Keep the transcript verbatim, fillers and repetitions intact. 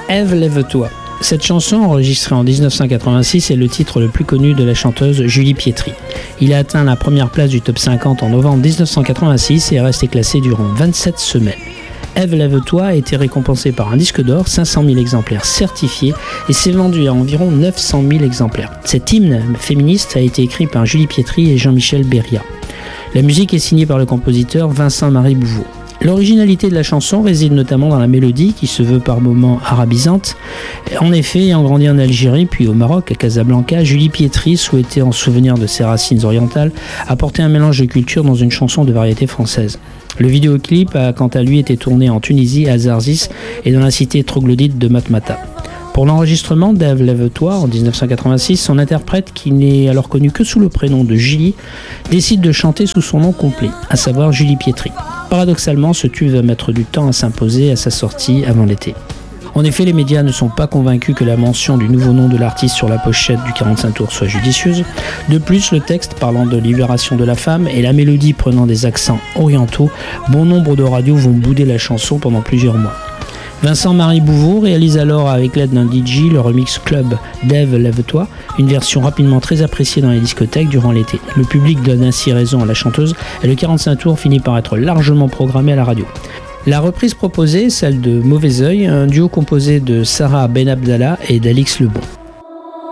Ève, lève-toi. Cette chanson, enregistrée en dix-neuf cent quatre-vingt-six, est le titre le plus connu de la chanteuse Julie Pietri. Il a atteint la première place du top cinquante en novembre dix-neuf cent quatre-vingt-six et est resté classé durant vingt-sept semaines. Ève, lève-toi a été récompensé par un disque d'or, cinq cent mille exemplaires certifiés, et s'est vendu à environ neuf cent mille exemplaires. Cet hymne féministe a été écrit par Julie Pietri et Jean-Michel Beria. La musique est signée par le compositeur Vincent-Marie Bouveau. L'originalité de la chanson réside notamment dans la mélodie qui se veut par moments arabisante. En effet, ayant grandi en Algérie puis au Maroc, à Casablanca, Julie Pietri souhaitait, en souvenir de ses racines orientales, apporter un mélange de culture dans une chanson de variété française. Le vidéoclip a quant à lui été tourné en Tunisie, à Zarzis et dans la cité troglodyte de Matmata. Pour l'enregistrement d'Ève, lève-toi en dix-neuf cent quatre-vingt-six, son interprète, qui n'est alors connu que sous le prénom de Julie, décide de chanter sous son nom complet, à savoir Julie Pietri. Paradoxalement, ce tube va mettre du temps à s'imposer à sa sortie avant l'été. En effet, les médias ne sont pas convaincus que la mention du nouveau nom de l'artiste sur la pochette du quarante-cinq tours soit judicieuse. De plus, le texte parlant de libération de la femme et la mélodie prenant des accents orientaux, bon nombre de radios vont bouder la chanson pendant plusieurs mois. Vincent-Marie Bouveau réalise alors avec l'aide d'un D J le remix club d'Ève, lève-toi, une version rapidement très appréciée dans les discothèques durant l'été. Le public donne ainsi raison à la chanteuse et le quarante-cinq tours finit par être largement programmé à la radio. La reprise proposée, celle de Mauvais Oeil, un duo composé de Sarah Benabdallah et d'Alix Lebon.